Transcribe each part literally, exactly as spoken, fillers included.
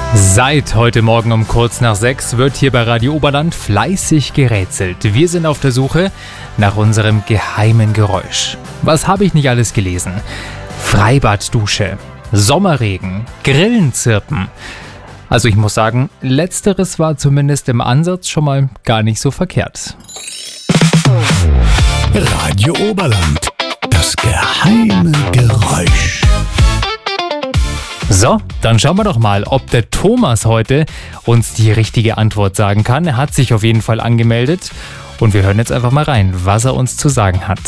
Seit heute Morgen um kurz nach sechs wird hier bei Radio Oberland fleißig gerätselt. Wir sind auf der Suche nach unserem geheimen Geräusch. Was habe ich nicht alles gelesen? Freibad-Dusche, Sommerregen, Grillen zirpen. Also ich muss sagen, letzteres war zumindest im Ansatz schon mal gar nicht so verkehrt. Radio Oberland, das geheime Geräusch. So, dann schauen wir doch mal, ob der Thomas heute uns die richtige Antwort sagen kann. Er hat sich auf jeden Fall angemeldet und wir hören jetzt einfach mal rein, was er uns zu sagen hat.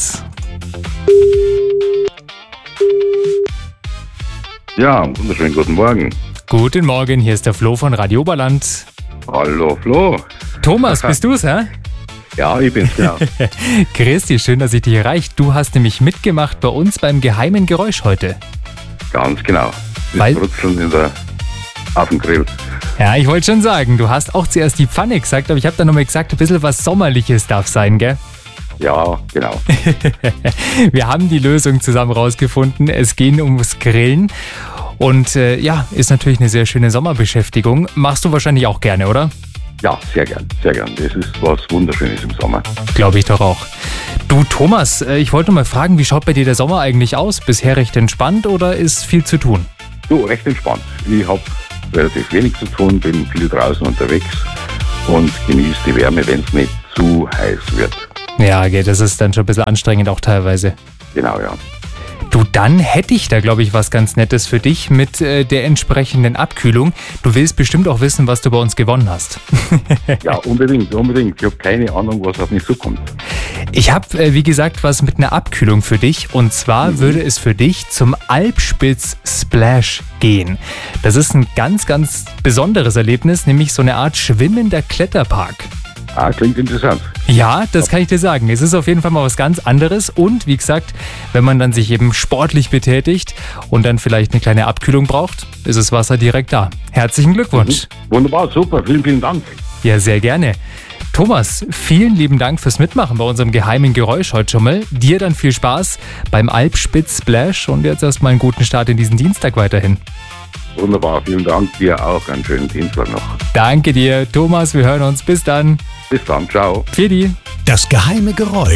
Ja, wunderschönen guten Morgen. Guten Morgen, hier ist der Flo von Radio Oberland. Hallo Flo. Thomas, bist du's, hä? Ja, ich bin's, genau. Christi, schön, dass ich dich erreicht. Du hast nämlich mitgemacht bei uns beim geheimen Geräusch heute. Ganz genau. Weil- Das Brutzeln in der, auf dem Grill. Ja, ich wollte schon sagen, du hast auch zuerst die Pfanne gesagt, aber ich habe dann nochmal gesagt, ein bisschen was Sommerliches darf sein, gell? Ja, genau. Wir haben die Lösung zusammen rausgefunden. Es geht ums Grillen. Und äh, ja, ist natürlich eine sehr schöne Sommerbeschäftigung. Machst du wahrscheinlich auch gerne, oder? Ja, sehr gern, sehr gern. Das ist was Wunderschönes im Sommer. Glaube ich doch auch. Du Thomas, äh, ich wollte mal fragen, wie schaut bei dir der Sommer eigentlich aus? Bisher recht entspannt oder ist viel zu tun? Du, recht entspannt. Ich habe relativ wenig zu tun, bin viel draußen unterwegs und genieße die Wärme, wenn es nicht zu heiß wird. Ja, okay, das ist dann schon ein bisschen anstrengend auch teilweise. Genau, ja. Du, dann hätte ich da, glaube ich, was ganz Nettes für dich mit äh, der entsprechenden Abkühlung. Du willst bestimmt auch wissen, was du bei uns gewonnen hast. Ja, unbedingt, unbedingt. Ich habe keine Ahnung, was auf mich zukommt. Ich habe, äh, wie gesagt, was mit einer Abkühlung für dich. Und zwar mhm. würde es für dich zum Alpspitz Splash gehen. Das ist ein ganz, ganz besonderes Erlebnis, nämlich so eine Art schwimmender Kletterpark. Ah, klingt interessant. Ja, das kann ich dir sagen. Es ist auf jeden Fall mal was ganz anderes. Und wie gesagt, wenn man dann sich eben sportlich betätigt und dann vielleicht eine kleine Abkühlung braucht, ist das Wasser direkt da. Herzlichen Glückwunsch. Mhm. Wunderbar, super. Vielen, vielen Dank. Ja, sehr gerne. Thomas, vielen lieben Dank fürs Mitmachen bei unserem geheimen Geräusch heute schon mal. Dir dann viel Spaß beim Alpspitz Splash und jetzt erstmal einen guten Start in diesen Dienstag weiterhin. Wunderbar, vielen Dank. Dir auch einen schönen Dienstag noch. Danke dir, Thomas. Wir hören uns. Bis dann. Bis dann, ciao. Pfiedi. Das geheime Geräusch.